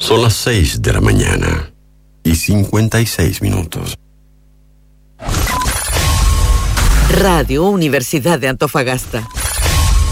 Son las 6 de la mañana y 56 minutos. Radio Universidad de Antofagasta.